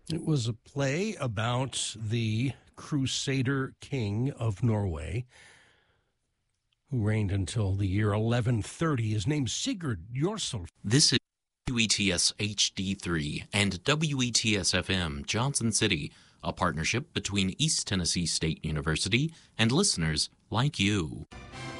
It was a play about the Crusader king of Norway who reigned until the year 1130. His name's Sigurd Jorsalf. This is WETS HD3 and WETS FM Johnson City, a partnership between East Tennessee State University and listeners like you.